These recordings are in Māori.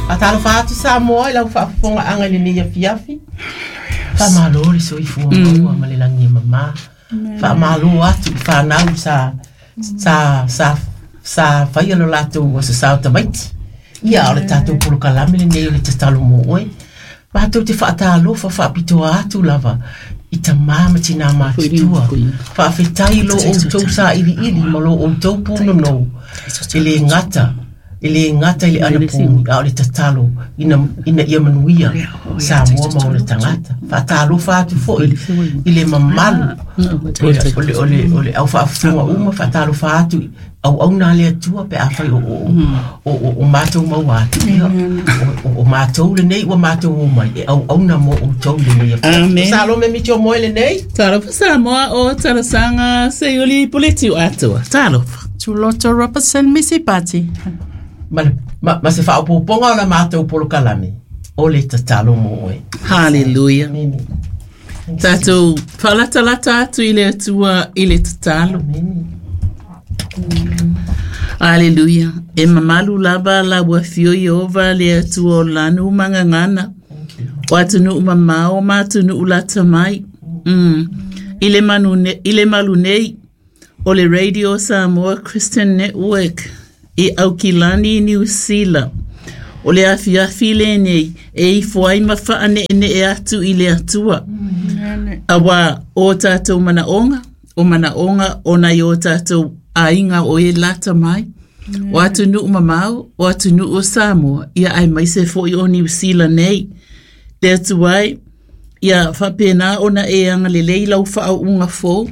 Atalo fatu sa moa ila ufafonga anga ni ya fiafi. Fa malori so ifu wa malelangi mama. Fa malu atu fa nau sa fa yelo lato was sa tamait. Ia ole tatu pulu kalami ni ole talo moe. Fa tu te fa talo fa pito atu lava. Ita mama tina matua. Fa fetai lo o to sa ili malo o to puno no. Ile ngata ile anapu ole tatalo ina ia manuia sa mo le tangata. Fa talo fa tu fo ile mamalu. Ole au fa fuma uma fa talo fa tu au na le tua pe afa o mato mawa. O mato le nei o mato o mai au na mo o to le. Amen. Salo me mi cho mo le nei. Talo fa sa mo o tala sanga se yoli politi atua. Talo. Chuloto Robertson Misipati. Ma se fa o ponga na mato polo kalame. O le tatalo mo e. Hallelujah. Tato falata tu ile atua ile tatalo. Hallelujah. E mamalu laba la wafio Yehova le atua lanu mangangana. Watunu umamao matunu ulata mai. Ile malunei. Ole Radio Samoa Christian Network. E Aukilani New Zealand. Ole afiafi le nei. E ifuai mafaane e atu ile atua. Awa o tatou manaonga. O manaonga ona yo tatou ainga o e lata mai. O atu nu mamau. O atu nu o Samoa. Ia ai mai se fo i o New Zealand nei. Le atuai. Ia whapena ona e anga le leila u wha unga fo.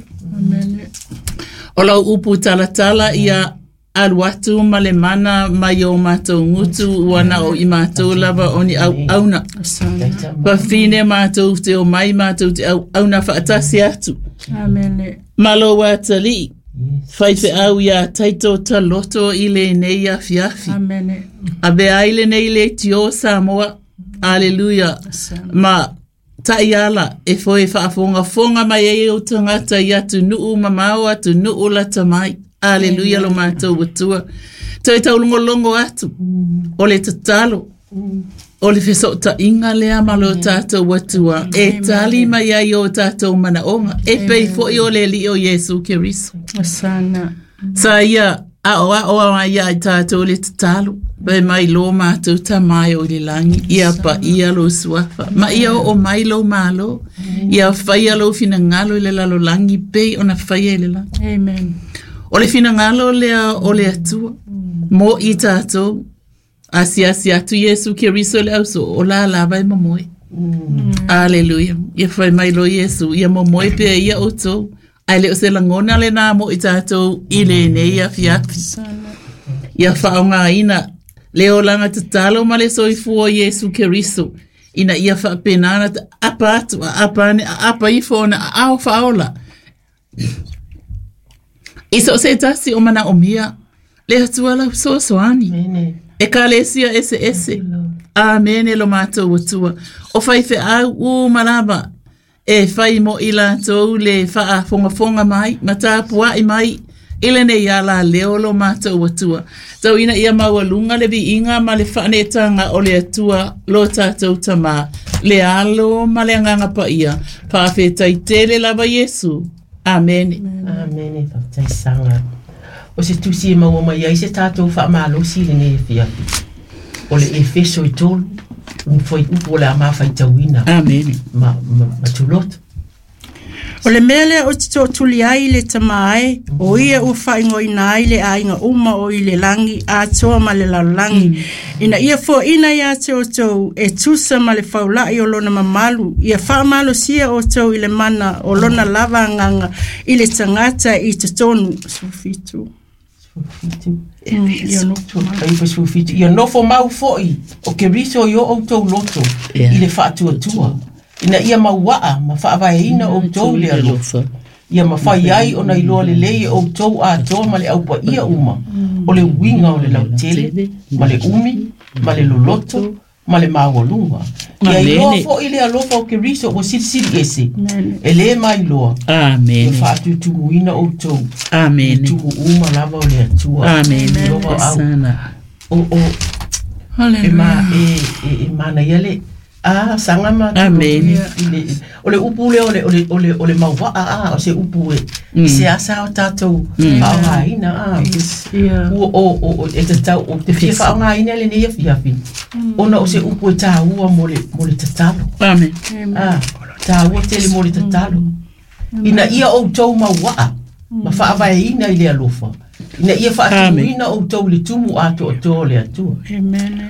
O lau upu talatala ia aluatu male mana mai o mātou ngutu wana o i mātou lava o ni auna. Pawhine mātou te o mai mātou te auna whaatasi atu. Malo watali. Whaife au ia taito taloto i le nei a fiafi. Abe aile nei le tio Samoa. Alleluia. Ma taiala e foi fonga mai e o tangata i atu nuu mamau atu nuu lata mai. Alleluia lo mātou watua. Toi taulongolongo atu. O le tatalo. O le feso ta inga lea malo tātou watua. E tali mai ai o tātou manaonga. E pei foi o le li o Yesu Keriso. Asana. Sa ia a mai ai tātou le tatalo. Bai mai lo mātou ta mai o le langi. Ia pa ia lo suafa. Ma ia o mai lo malo. Ia whaia lo fina ngalo le lalo langi. Pei ona whaia le langi. Amen. O le fina ngalo lea o le atua. Mo i tātou. Asi atu Yesu Keriso le auso. O la vai mamoe. Alleluia. Ia whai mai lo Yesu. Ia mamoe pe ia o tō. Ai le o se langona le nā mo i tātou. I le nei a fiafi. Ia whaonga ina. Leo langa te talo ma le soifu o Yesu Keriso. Ina ia whapenana te apa atu. Apa ifo na ao whaola. Iso se tasi o mana o mia. Le atua lau so soani. E ka le sia ese. Amene lo mātou watua. O whaife au malaba. E whai mo ila tau le wha fonga mai. Matapua i mai. Ile ne ia la leo lo mātou watua. Tau ina ia maua lunga le vi inga ma le whanetanga o le atua lo tātou tama. Le alo ma le anganga pa ia. Pawhetai tele lava Yesu. Amen. Amen. Tai sanga. O se tusi e maua mai ai se tātou wha malosi le ne fia. O le efeso i tolu. Foi upo le ama fai tauina. Amen. Ma tulot. O le mele o te tōtuli ai le tamae, o ia ua whaingoina ai le ainga uma o i le langi, a toa ma le laulangi. Ina ia fo ina ia te o tau e tusa ma le whaulai o lona mamalu. Ia whaamalo sia o tau i le mana o lona lava nganga i le tangata i te tonu. Sufitu. Ia nofo mau foi o ke riso i o tau loto i le whaatua. Ina ia mauaa, ma whaavaeina o tau le alofa. Ia ma whai ai o nei loa le lei o tau a toa ma le aupa ia uma. O le winga o le lautele, ma le umi, ma le loloto, ma le mawalunga. Ia i loa fo i le alofa o ke riso o siri ese. E le mai loa. Amen. E whaatu tumuina o tau. Amen. Tumu uma lava o le atua. Amen. Asana. ma e mana yele sanga ma Amen. ole upule ole mawa o se upu se asa o tatou a ina o e tau o te fifa nga ina le ne fiafi ona o se upu ta ua mole tatalo Amen. ta ua tele mole tatalo ina ia o tau mawa ma fa vai ina ile alofa ina ia fa atu ina o tau le tumu ato o tole atu Amen.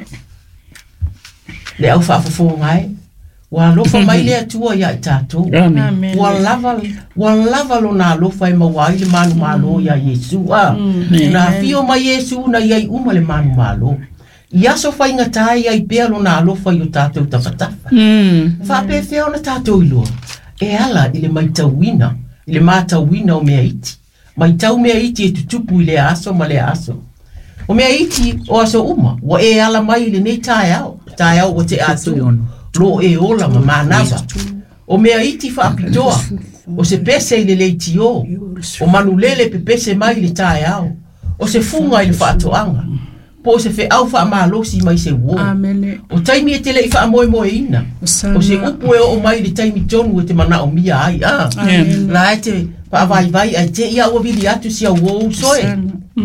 le au fa fo ngai wa lofa mai le atua ya tatou Amen. wa lava lo na lofa ma wa ile manu malo ya Yesu na fio ma Yesu na ia uma le manu malo ia so fa inga tai ai pe lo na lofa yo tatou tafata fa pe fe ona tatou ilo e ala ile mai tawina ile mata wina o mea iti mai tau mea iti e tutupu ile aso ma le aso o mea iti o aso uma wa e ala mai ile nei tai au o te atu lo e ola ma manava o mea iti fa apitoa o se pese ile leiti o manulele pe pese mai ile tai au o se funga ile fa atoanga po se fe au fa malosi mai se wo o taimi e tele i fa moe ina o se upu e o mai le taimi tonu e te mana o mia ai la e te pa vai ai te ia o vili atu si a wo soe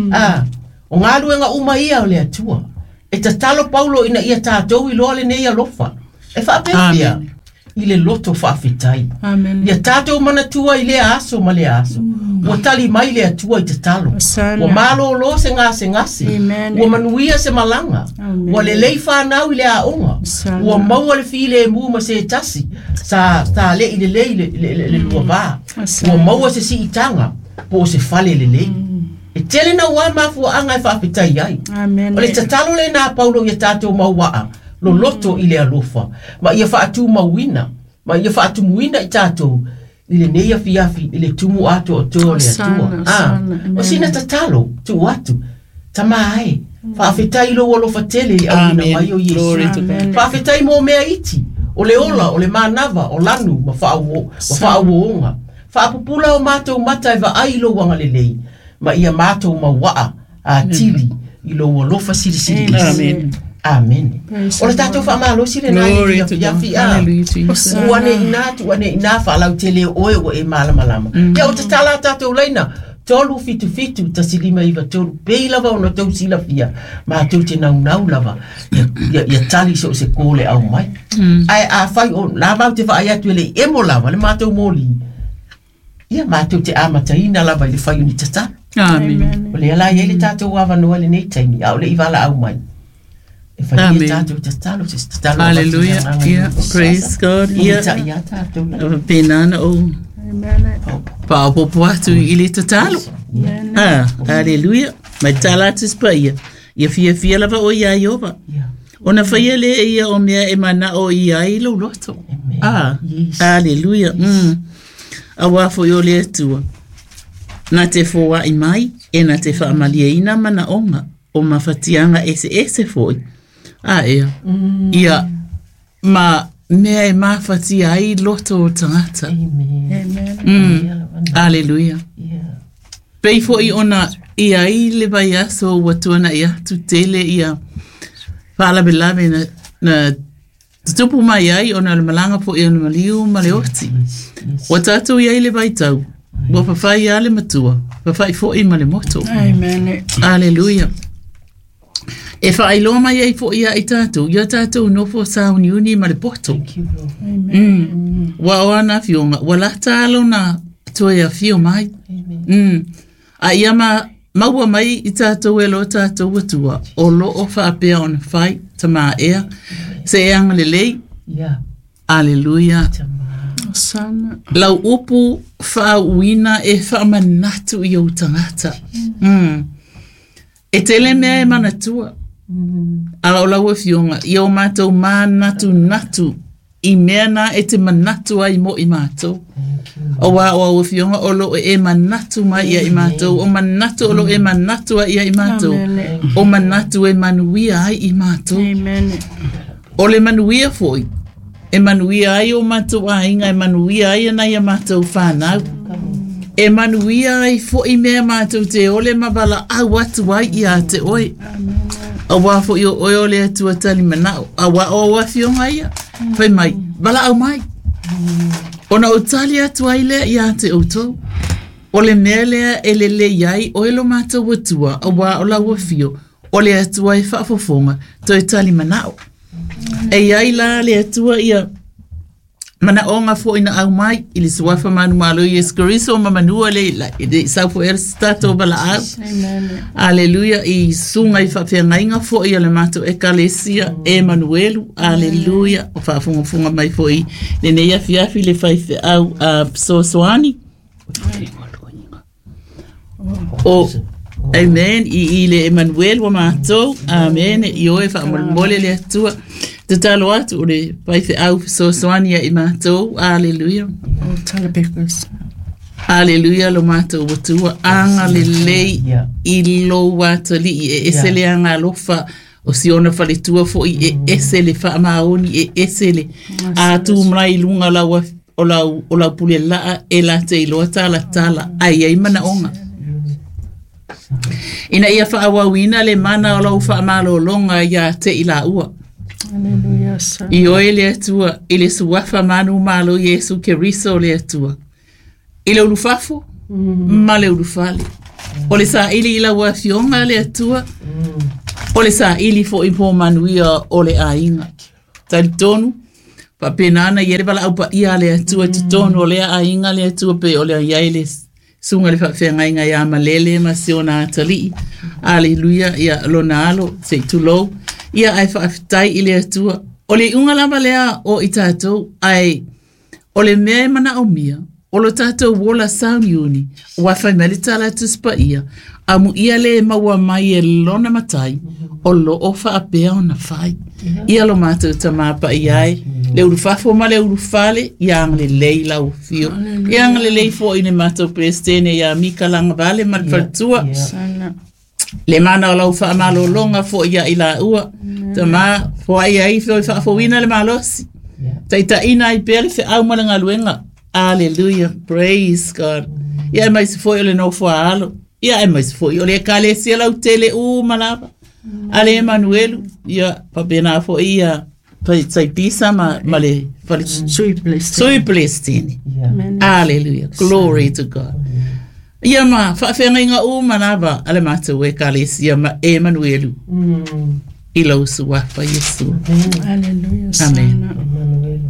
o ngā luenga uma ia o le atua e ta talo paulo ina ia tātou i loa le nei alofa e fa apefia i le loto fa afitai ia tātou mana tua i le aso ma le aso ua tali mai le atua i te talo ua malo lo se ngase ua manuia se malanga ua le lei whanau i le aonga ua maua le file e mu ma se tasi sa le i le lei le lua vā ua maua se si itanga po se fale le lei e tele na ua mafu anga e whaapitai ai o le tatalo le na paulo ia tātou maua lo loto i le alofa ma ia whaatu mawina ma ia whaatu muina i tātou i le neia fiafi i le tumu ato o tō le atua o sina tatalo tu atu tamae whaafitai lo alofa tele i au ina mai o Yesu whaafitai mo mea iti o le ola o le manava o lanu ma whaawoonga whaapupula o mātou mata e wa ailo wanga le lei ma ia mātou ma waa a tili i lo alofa siri Amen. Ola tātou whaamalo sire nā i fiafi wane ina whalau tele oe o e malamalama. Ia o te tala tātou leina, tolu fitu ta silima iwa tolu pei lava o na tau sila fia, ma tau te nau lava, ia tali so se kōle au mai. Ai a whai o, nā mau te whaai atu ele emo lava, le mātou mōli. Ia mātou te amataina lava i le whai uni tata. Amen. O le ala i ele tātou wawa noa le nei taimi, au le iwala au mai. Amen. Hallelujah. Yeah. Praise God. Yeah. Penana o. Pa popo atu i le tatalo. Hallelujah. Mai tala tis pa ia. Ia fia lava o ia iova. Ona whaia le ia o mea e mana o ia i lo loto. Hallelujah. A wafo yo le atua. Na te fōa i mai, e na te whaamalia ina mana onga. O mawhatianga ese foi. Ia. Ia, ma mea e mawhati ai loto o tangata. Amen. Hallelujah. Pei fo i ona ia i le vai aso watuana i atu tele ia whalabelabe na tutupu mai ai ona le malanga po i ona maliu maleoti. Wa tātou i ai le vai tau. Wa pawhai ale matua. Pawhai fo i male moto. Amen. Hallelujah. E whaailoa mai ai fo ia i tātou. Ia tātou nofo sauni uni ma le poto. Wa oana fionga. Wa la tālo na toi a fio mai. A ia maua mai i tātou e lo tātou watua. O lo o whaapea on whai tama ea. Se e anga le lei. Alleluia. Sana. Lau upu whaauina e whaamanatu i au tangata. E tele mea e manatua. Ala o lau e fionga. I au mātou natu. I mea na e te manatu ai mo i mātou. O wā o au e fionga o lo e manatu mai ia i mātou. O manatu o lo e manatu ai ia i mātou. O manatu e manuia ai i mātou. O le manuia foi. E manuia ai o mātou ainga. E manuia ai anai a mātou whānau. E manuia ai fo i mea mātou te ole mawala au atu ai i a te oi. A wafo i o le atua tali manao. A wa o wafionga ia. Pai mai. Bala au mai. Ona o tali atua ile ia te autou. O le mea lea e le iai o elo mata watua a wa o la wafio. O le atua e whaafofonga to e tali manao. E iai la le atua ia mana o nga fo ina au mai ili suafa manu malo Yesu Kristo mamanua le la i saupo er stato bala au. Aleluia i sunga i whawhia inga fo i ale mato e kalesia Emanuelu. Aleluia o whaafunga mai fo i le neia fiafi le whaife au a Sosoani. O amen i le Emanuel wa mato amen i oe whaamole le atua te talo atu o le whaife au Sosoani i mato. Aleluia aleluia lo mato watua anga le lei i lo watali e esele anga lofa o siona faletua fo i e esele wha maoni e esele a tu mrai lunga lawa o la pule laa e la te iloa tala ai mana onga ina ia wha awawina le mana o lau wha malo longa ia te ila ua. Aleluia. I oe le atua i le suafa manu malo Yesu Keriso le atua i le ulufafo ma le ulufale o le sa ili ila wafionga le atua o le sa ili fo impo manuia o le ainga tali tonu pa penana yere bala au pa ia le atua tonu o le ainga le atua pe o le aiele sunga le whawhenga inga ia malele ma siona atali. Aleluia ia lonalo se tulo ia ai whaafitai i le atua o le unga lama lea o i tātou ai o le mea mana o mia o lo tātou wola sauniuni o wawhai mele tala tuspa ia amu ia le maua mai e lona matai o lo o whaapea o na whai ia lo mātou tamapa i ai le urufafo ma le urufale ia ang le lei lau fio ia ang le lei fo ine mātou prestene ia mika langa vale ma le faltua le mana o lau whaamalo longa fo ia i la ua tama fo ai fo i whaafowina le malosi taita ina i pele fe au malanga luenga. Aleluia, praise God. Ia mai se foi ole no foalo. Ia mai se foi ole kale se lau tele malava. Ale Emanuelu, ia papena fo ia pa sai pisa ma le sui blessing. Aleluia, glory to God. Ia ma fa fenga malava ale mata we kale se ma Emanuelu. Ilo suwa pa Yesu. Aleluia. Amen.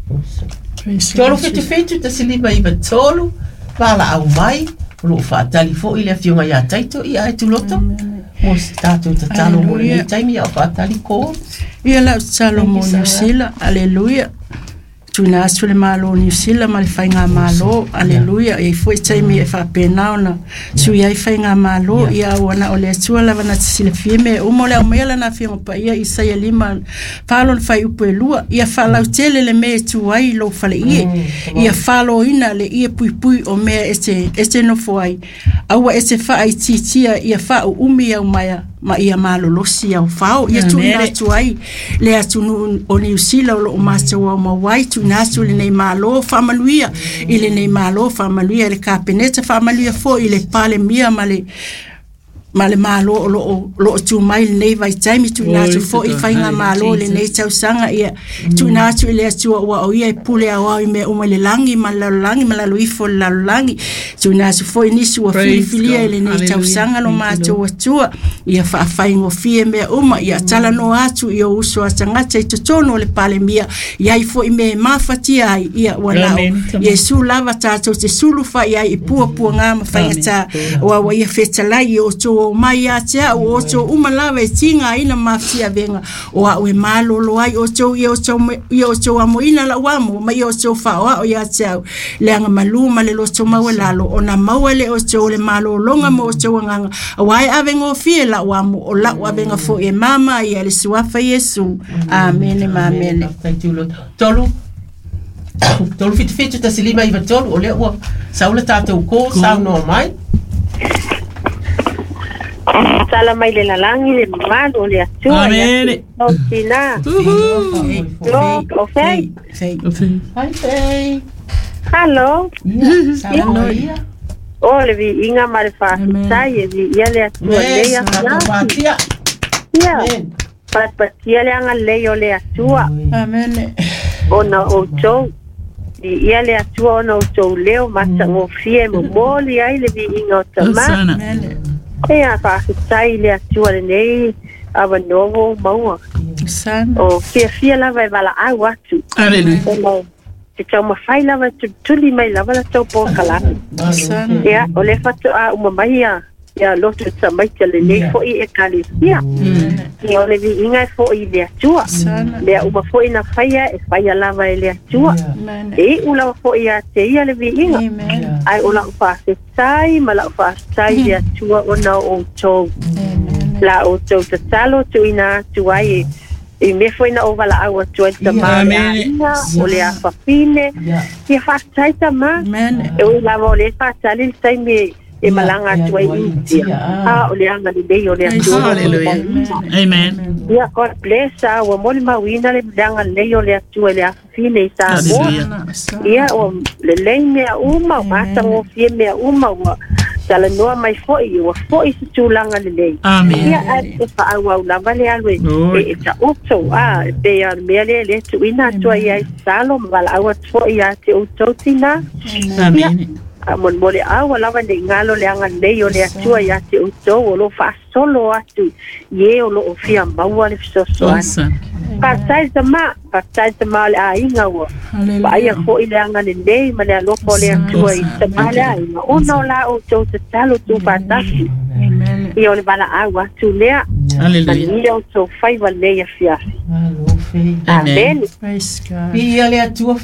Tolo fetu ta siliva iwa tolu wala au mai lo whaatali fo ili a fionga ia taito i ai tuloto mo stato ta talo mo le taimi a whaatali ko ia la talo mo New Zealand. Aleluia. Tuna asule malo New Zealand ma le whainga malo. Aleluia. E foi taimi e whapena na sui ai whainga malo ia wana o le atua lava na tisile fieme umo le au meala na fiema pa ia Isaia 5 whalo na whai upo e lua ia whalau tele le me tu ai lo whale ie ia whalo ina le ie pui o mea ese no foai aua ese whaai titia ia whao umi au maya ma ia malo losi au whao ia tu na tu ai le atu o New Zealand o lo o masa wa mawai tu nasu le nei malo whamaluia ile nei malo whamaluia le kapeneta whamaluia fo ile pale mia male malo o lo tu mai nei vai taimi tu nasu fo I whainga malo le nei tau sanga ia tu nasu ile atu wa o ia pule a i me o le langi malalo ifo la langi tu nasu fo inisi wa filia ile nei tau sanga lo mato wa tua ia whaingo fie me uma ia tala no atu ia uso a tangata I totono le pale mia ia ifo I me mafatia ai ia wanao Yesu lava tato te sulufa ia I pua ngama whaingata wa ia fetalai o to mai atea o oto umalawe tinga ina mafia venga o awe malo lo ai oto yo amo ina la wamo mai oto fa o ya atea le anga maluma le loto mawelalo ona mawele oto le malo longa mo oto nganga wai avengo fiela wamo o la wabenga fo e mama ia le suafa Yesu amen amen tolu fitu ta silima iwa tolu o le ua saula tatou ko sau no mai Sala mai le lalangi le mamado le atua. Amen. O tina. O fei. Hi fei. Hello. Hello. O le vi inga mare fa sai e vi ia le atua le ia. ia. Patia le anga leo le atua. Amen. Ona o tau. Ia le atua ona o tau leo mata ngofie mo moli ai le vi inga o tama. Amen. Ea whaakitai le atua le nei awa novo maua. Sana. O fia lava e wala au atu. Hallelujah. Te tau mawhai lava tuli mai lava la tau po kalami. Sana. Ea o le fatu a umamai ia lotu tamaita le nei fo i e kalisia. Ia o le vi inga e fo i le atua. Lea uma fo i na whaia e whaia lava e le atua. E ula fo i a te ia le vi inga. Ai ula whaakitai ma la whaakitai le atua o na o tau. La o tau te talo tu ina tuai e me foi na ovala au atu te mai o le afafine e whaakitai tama e o la o le whaatali sai me e malanga atu ai o le anga li dei o le atua. Hallelujah. Amen. Ia God bless o moli mawina le langa lei o le atua le afafine i sa mo. Ia o le lei mea uma o mata ngofie mea uma o tala noa mai foi o foi se tulanga le lei. Amen. Ia e fa au lava le alwe e ta oto pe a mele le tu ina tu ia salo mala au tu ia te oto tina. Amen. Mon mole au lava le ngalo le anga lei o le atua ia te oto o lo fa solo atu ye o lo ofia maua le fisoso. Pasai tama le ainga o. Pa ia ko ile anga le nei ma le lopo le atua i tama le ainga. Ono la o tau te talo tu patasi. Ia o le bala awa tu lea. Hallelujah. Ia o tau fai wa lea fiasi. Amen. Praise God. Pia le atua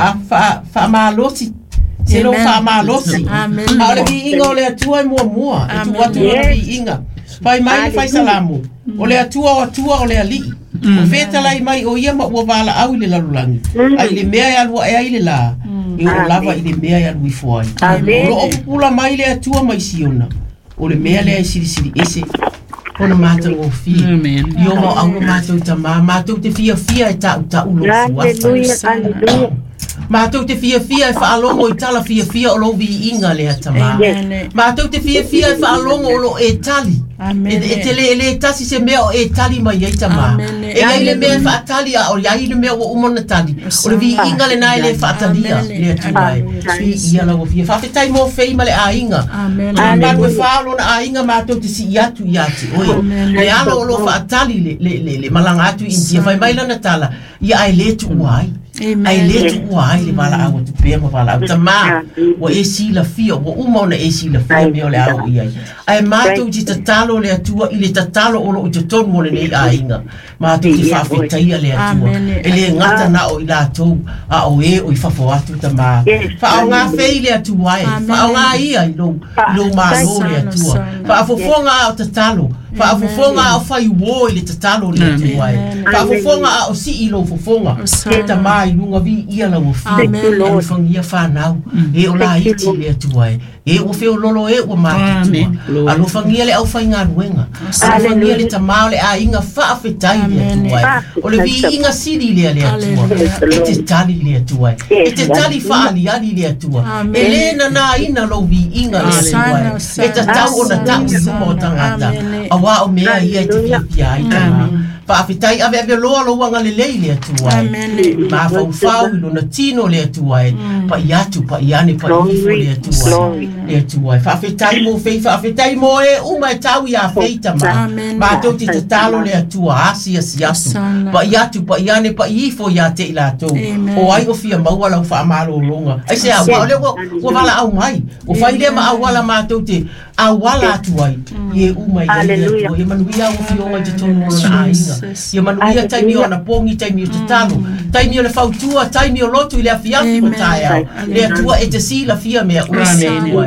fa malosi. Se lo fa malosi. Amen. A le vi inga o le atua i mua. E tu atu o le vi inga. Fai mai le fai salamu. O le atua o le ali. O feta lai mai o ia ma ua wala au i le lalulangi. Ai le mea e alua e ai le la. E o lava i le mea e alui fuai. O lo opupula mai le atua mai siona. O le mea le ai siri ese. Ona mātou o fia. Amen. Io ma au mātou ta mātou te fia e ta ulo Hallelujah. Mātou te fia e whaalongo i tala fia o lo vi inga le atama. Mātou te fia e whaalongo o lo e tali. E te le tasi se mea o e tali mai e tama. E ai le mea whaatali a o iai le mea o umona tali. O le vi inga le nai le whaatalia le atumai. Ia la o fia. Whawhetai mo fei ma le a inga. Manu e whaalo na a inga mātou te si iatu iati. Le alo o lo whaatali le malanga atu intia. Whai maila na tala. Ia ai le tu uai. Ai le tu uai le wala au tu pēr ma wala au. Ta mā o e si la fia. O uma ona e si la fia mea o le au iai. Ai mātou ti tatalo le atua i le tatalo o lo o te tonu mo le nei a inga. Mātou te whawhetaia le atua. E le ngata na o i la tou a o e o i whafo atu ta mā. Whao ngā whei le atua e. Whao ngā ia i lo mālo le atua. Whaafofonga o tatalo. Whaafofonga o whai uo i le tatalo le atua e. Whaafofonga o si i lo fofonga. E ta mā i lunga vi ia la uwhia. E whangia whanau. E o la iti le atua e. E o wheo lolo e o mātutua. A lo whangia le au whai ngā ruenga. A lo whangia le tamao le a inga whaafetai le atua e. O le vi inga siri le atua. E te tali le atua e. E te tali whaaliari le atua. E le na nā ina lo vi inga le atua e. E ta tau o na tau suma o tangata. A wā o mea ia te whiapia ai tama. Whaafetai ave loa wanga le lei le atua e. Ma whau ilo na tino le atua e. Pa i atu, pa i ane, pa i ifo le atua e. Le atua e. Whaafetai mo fei, whaafetai mo e uma e tau i a fei tama. Ma tau te tatalo le atua asi atu. Pa i atu, pa i ane, pa i ifo i a te ila tau. O ai o fia maua lau whaamalo longa. Ai se awa, o le wa wala au mai. O whai le ma awala ma tau te awala atu ai. I e uma i le atua. I manuia o fionga te tonu o na ainga. Ia manuia taimi o na pongi, taimi o te talo, taimi o le fautua, taimi o lotu i le afiafi o tae au. Le atua e te si la fia mea ua se atua.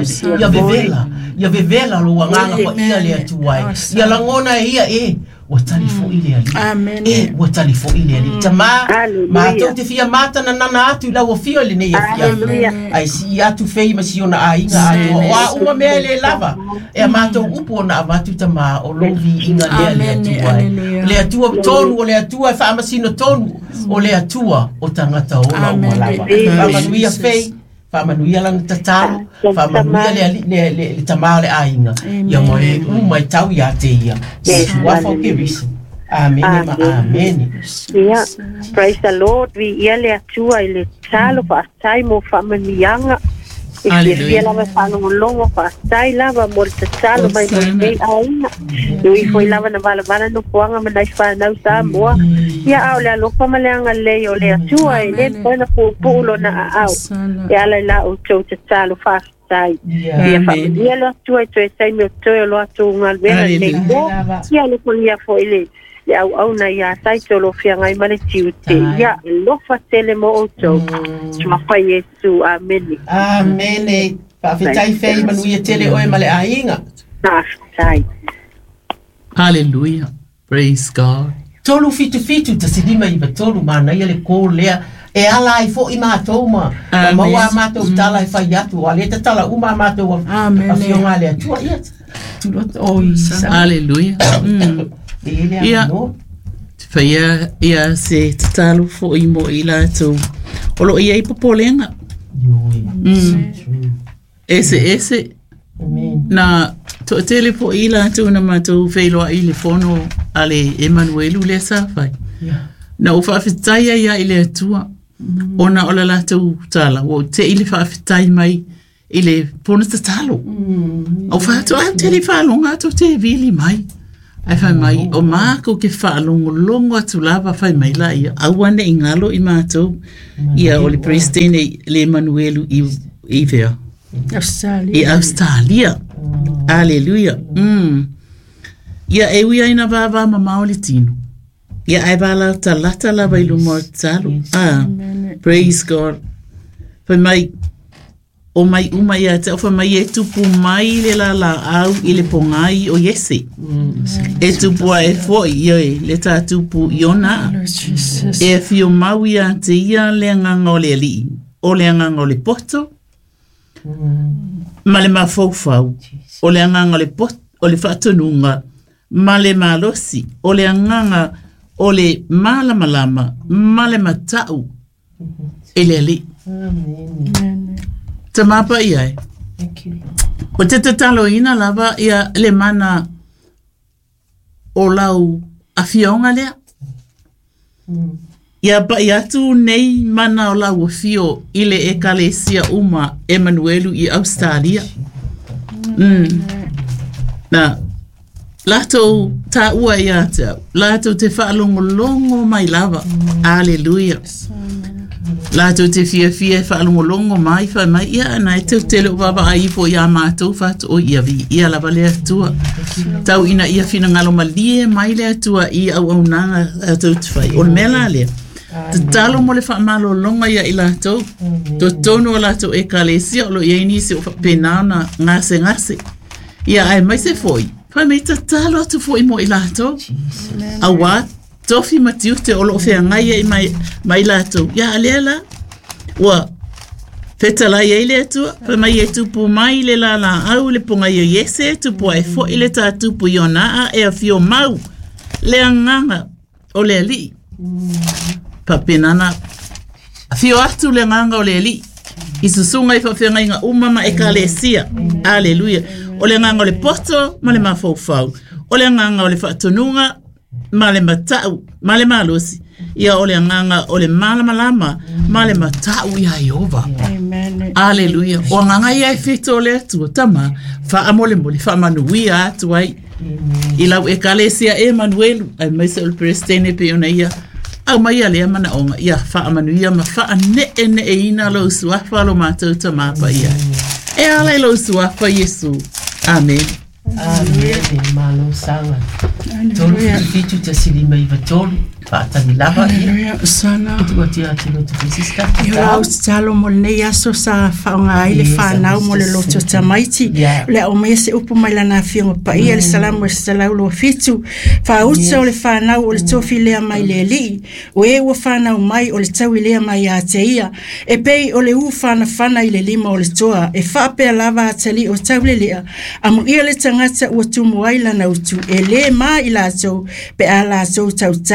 Ia vevela lo wanganga pa ia le atua e. Ia langona e ia e. Ua tali fo i le ali. E, ua tali fo i le ali. Ta mātou te fia mata na nana atu i lau o fio le nei a fiafi. Ai si atu fei ma si ona a inga atu. O a uma mea le lava. E a mātou upo na avatu ta mā o lovi inga lea le atua e. Le atua tonu o le atua e whaamasino tonu o le atua o tangata ola o lava. Whamanuia fei. Whamanuia lang tatalo. Whamanuia le tamao le a inga. Ia mo e umai tau i a te ia. Wafau ke risa. Amen. Amen. Yeah. Praise the Lord. We iale atua ile talo pa sai mo famanianga. Ia lava whanongo whaastai lava mo te talo mai mo nei aina. Nui foi lava na vala no puanga manai whanau sa moa. Ia au lea loka maleanga lei o lea tua e le pona pulo na au. Ia lai la o tau te talo whaastai. Ia whamania loa tua e toe sai meo toe loa tu ngal vera nei mo. Ia le ponia fo ele. Au na ia sai tolo fianga i mane tiute. Ia lofa tele mo o tau. Tua whai Yesu. Amen. Amen. Whawhetai whei manu ia tele oe male a inga. Whawhetai. Hallelujah. Praise God. Tolu fitu ta silima iwa tolu mana ia le kō lea. E ala i fo i mātou ma. Ma ua mātou tala i whai atu. A lea ta tala uma mātou a whionga lea. Tua ia. Hallelujah. Ia se talo fo i mo i lātou. Olo ia i popolenga. Ese. Na to tele fo i lātou na mātou whailoa i le fono ale Emanuelu le sāwhai. Na o whawhitai ia i le atua. Ona ola lātou tala. O te i le whawhitai mai i le pono ta talo. O whātou au te le whaalonga to te vili mai. Ai whai mai, o māko ke whaalongo atu lava whai mai la ia. Awane i ngalo i mātou. Ia o le Pristine le Emanuelu i vea. I Australia. Alleluia. Ia e ui aina vava ma maoli tino. Ia ai vala talata lava i lumo talo. Praise God. Whai mai, o mai umai a te ofa mai e tupu mai le la au i le pongai o Yese. E tupu a e foi ioi le tā tupu i ona. E fio maui a te ia le nganga o le ali. O le nganga o le poto. Ma le mawhauwhau. O le nganga o le poto. O le whatonunga. Ma le malosi. O le nganga o le malamalama. Ma le matau. E le ali. Amen. Te mapa ia e. O te talo ina lava ia le mana o lau a fionga lea. Ia pa ia tu nei mana o lau a fio ile e kalesia uma Emanuelu i Australia. Na lato ta ua ia te au. Lato te whaalongolongo mai lava. Alleluia. Lato te fia whaalongolongo mai whai mai ia na e tau tele o baba ai fo ia mātou whatu o ia vi ia lava lea tua. Tau ina ia whina ngalo malie mai lea tua i au nanga tau te whai. O mela lea. Te talo mo le whaamalo longa ia i lato. To tono o lato e kalesia o lo ieni se o penao na ngase. Ia ai mai se foi. Whai mai ta talo atu foi mo i lato. Awa tofi matiu te olo fea ngai e mai lato. Ia alela. Ua fetala ia ile atua. Pa mai e tupu mai le la au le ponga ia Yese. Tupu ai fo ile ta tupu ionaa e a fio mau. Le anganga o le ali. Pa penana. Fio atu le anganga o le ali. I susunga i whawhenga inga umama e kalesia. Alleluia. O le anganga o le poto ma le mawhauwhau. O le anganga o le whatonunga ma le matau, ma le malosi. Ia o le anganga o le malamalama, ma le matau ia Iova. Amen. Alleluia. O anganga ia e whito le atua tama, wha amole mole, wha manuia atu ai. I lau e kalesia Emanuelu, ai maise o le Pristine pe ona ia. Au mai a lea mana onga, ia wha amanuia ma wha ne e ina lau suafa lo mātou tamapa ia. E ala lau suafa Yesu. Amen. Amen. Malo sanga. Tolu fitu te silima iwa tolu. Whaatani lava ia. Sana. Tua tia tino tu fisista. Ia lau talo mo le nei aso sa whaonga ai le whanau mo le loto tamaiti. Le o mea se upu mai lana fionga pa ia le salamu e salau lo fitu. Whautsa o le whanau o le tofi lea mai le li. O e ua whanau mai o le taui lea mai a te ia. E pei o le u whana i le lima o le toa. E whapea lava a tali o tau le lea. Amu ia le tangata ua tumu ai lana utu. E le ma i la tau pe a la tau tau tala i le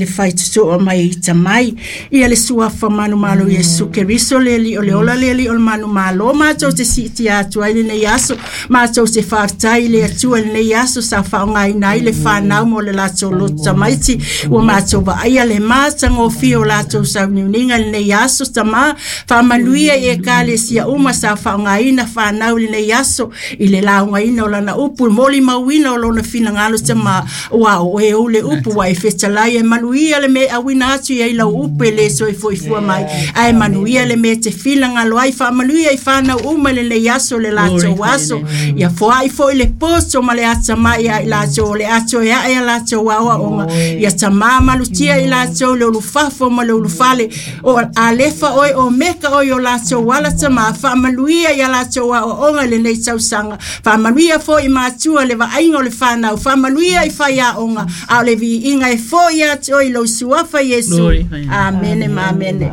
fai tutu o mai i tamai. Ia le suafa manu malo Yesu Keriso le li o le ola le li o le manu malo. Mātou te siti atu ai le nei aso. Mātou te whārtai le atua le nei aso sa whaongai nai le whanau mo le lato lo tamaiti. Ua mātou wa aia le mātang o fio lato sa uniuninga le nei aso tama. Whamanuia e ka le sia uma sa whaongai na whanau le nei aso. I le launga ina o lana upu. Moli mauina o lona fina ngalo tama. Ua o e o le upu wa e fetalai e manuia le me awina atu i lau upu e le so e foifua mai. Ai manuia le me te fina ngalo ai whamanuia i whanau uma le le yaso le lato waso. Ia foa i fo i le posto ma le ata mai ai lato le ato e ai lato wawa onga. Ia tama malutia i lato le ulufafo ma le ulufale. O alefa oi o meka oi o lato wala tama. Whamanuia i lato wawa onga le nei tausanga. Whamanuia fo i mātua le wa aingo le whanau. Whamanuia i whaia onga. A le vi inga e fo i ato i lo suafa Yesu. Amene ma amene.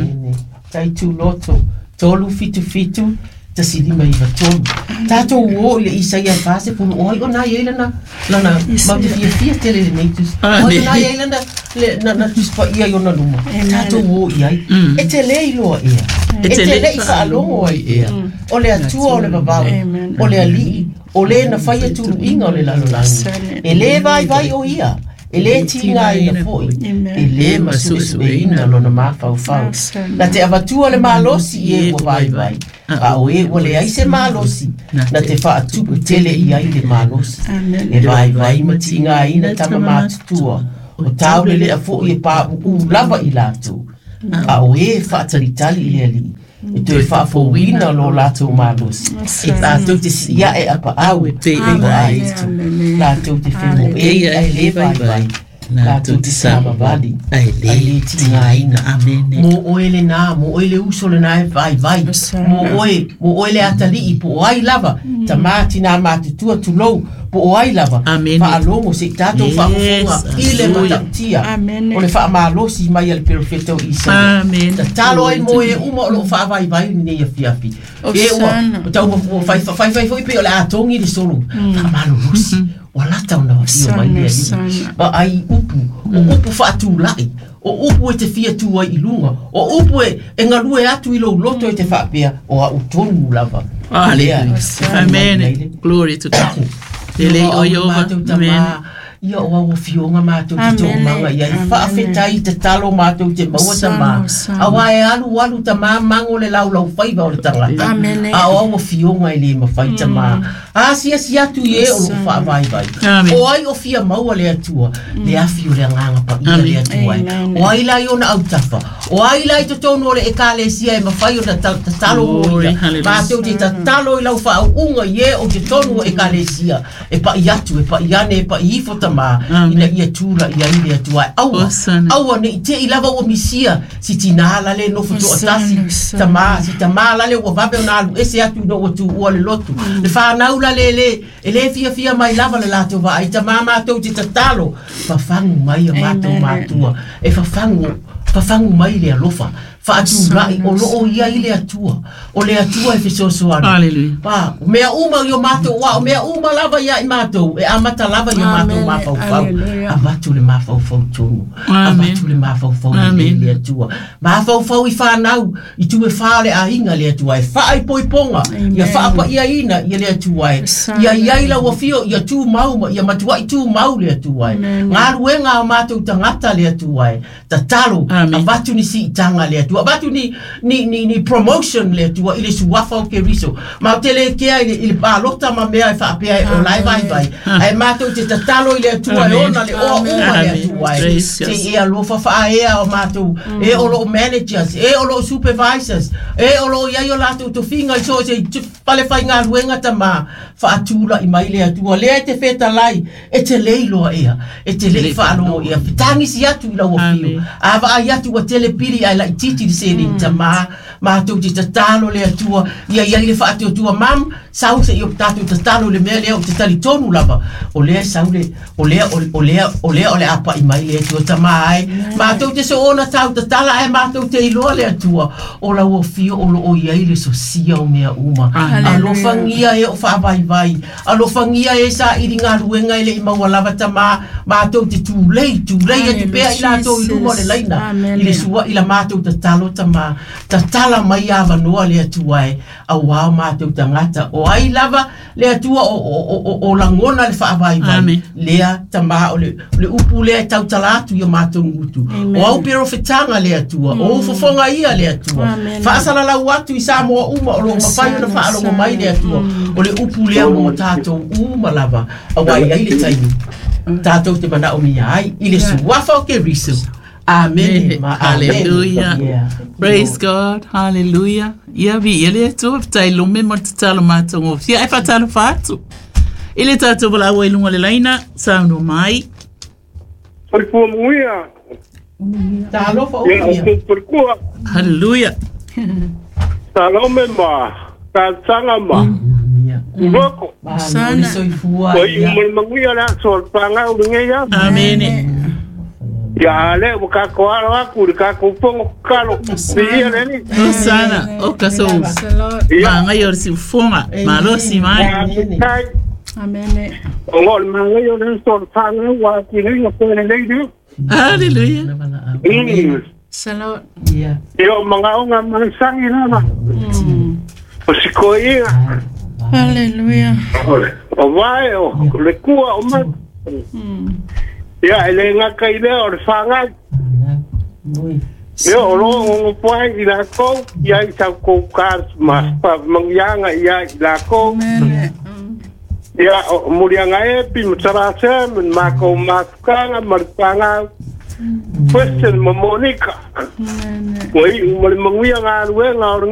Tai tu loto. Tolu fitu fitu. Ta silima i vatonu. Tato uo le Isaia fase punu oi o na ielana lana mauti fia tele le neitus. Oi o na ielana na tuspa ia i ona luma. Tato uo iai. E te lei loa ia. E te lei whaalongo ai ia. O le atua o le babau. O le alii. O le na whaia turu inga o le lalolangi. E le vai o ia. E le tinga ina foi. E le masusu e ina lona mafau fau. Na te avatua le malosi i e wa vai. A o e wale ai se malosi. Na te wha atupu tele i ai le malosi. E vai ma tinga ina tama matutua. O tau le a foi e pa u lava i latu. A o e wha taritali i ali. E tu e wha fōwina lo latu malosi. E latu te sia e apa au e pe e ai tu. Latu te whengo e le vai. Latu te sama vali. Ai le tinga ina. Mo oele nā, mo oele uso le nā e vai. Mo oele atali i po ai lava. Ta māti nā mātutua tu lou. Po ai lava. Whaalongo se tātou whamofonga i le matautia. O le whaamalosi mai al perfeto Isaia. Ta talo ai mo e uma o lo whaavai ni e fiafi. E ua, o tau whai pe o le atongi le solo. Whaamalosi. O lata o nawa i o mai lea li. Ma ai upu. O upu whaatu lai. O upu e te fia tu ai i lunga. O upu e ngalue atu i lo loto e te whaapea. O a utonu lava. Amen. Glory to God. Ele o Yehova. Amen. Ia o au fionga mātou te tō manga. Ia i whaafetai te talo mātou te maua ta mā. Awa e alu ta mā mango le lau whaiva o le tangata. A o au fionga i le mawhai ta mā. A sia tu e o lo whaavai. O ai o fia maua le atua. Le afi o le nganga pa ia le atua. O ai lai o na autafa. O ai lai to tonu o le ekale sia e mawhai o na talo o ia. Mātou te talo i lau wha unga ie o te tonu o ekale sia. E pa i atu, e pa i ane, e pa i ifota ina ia tura ia ile atua aua ne te i lava o misia si tinala le no foto atasi tama si tama la le o vabe na alu ese atu no tu o le lotu le fa naula le fia mai lava le lato va ai tama ma to te tatalo fa fangu mai matua e fa fangu mai le alofa fa atu rai o lo o ia ile atua o le atua e fesoso ana pa mea uma yo mato wa mea uma lava ia i mato e amata lava yo mato ma fau abatu le ma fau tonu abatu le ma fau le atua ma fau i fa nau i tu e fa le a inga le atua e fa ai poiponga ia fa pa ia ina ia le atua ia ila wa fio ia tu mau ia matua i tu mau le atua ngaru e nga mato tangata le atua tatalo abatu ni si tanga le abatu ni promotion le tua ile suafa o Keriso ma tele ke ile palota ma mea fa pe o live vai ai mato te tatalo ile tua e ona le o uma le tua te e alo fa e o mato e o lo managers e o lo supervisors e o lo ia yo lato to finga so se pale fa nga ruenga tama fa atula i mai le tua le te feta lai e te leilo ea e te le fa no ia fitangi si atu ila o fio ava ia tu tele pili ai la titi ti se ni tama mātou te tatalo le atua ia le whaatu atua mam sau se i o tātou tatalo le mea lea o te tali tonu lava o lea sau le o lea apa i mai le atua tama ai mātou te so ona tau tatala e mātou te iloa le atua o la ua fio o lo o iai le so sia o mea uma alo fangia e o whaavai alo fangia e sa iri ngā ruenga e le i maua lava tama mātou te tūlei e tu pea i lātou i luma le laina i le sua i la mātou tatalo tama tatala mai ava noa le atua e a wao mātou tangata o ai lava le atua o langona le whaavai lea tama o le upu lea tau talatu i o mātou ngutu o au pero fetanga le atua o ufofonga ia le atua whaasala lau atu i sa moa uma o lo mawhai na whaalonga mai le atua o le upu lea mo tātou uma lava a wai ai le taimi tātou te mana o mia ai i le suafa o ke risu Amen. Hallelujah. Yeah. Praise God. Hallelujah. Ia vi ele tu tai lume mo talo matongo. Fia e fatalo fatu. Ele tato bala wa ilunga le laina sa no mai. Por ku muia. Talo fa o. Por ku. Hallelujah. Talo me ma. Ta sanga ma. Ngoko. Sana soifua. Oi mo muia la sol panga o ngeya. Amen. Ya le buka ko ala ku ka ko pongo kalo ia le ni sana o kaso manga yor si fonga malo si mai amen ngol manga yor so fanga wa ki ni ko le le hallelujah salut ya yo manga o nga mansangi na ma o si ko ia hallelujah o vai o le ku o ma ya ele nga kai le o fanga yo lo puai i la ko ya i sa ko kar mas pa mangyanga ya i la ko ya murianga e pi mutara se ma ko maskanga marpanga question mo monica wei mo mangyanga luenga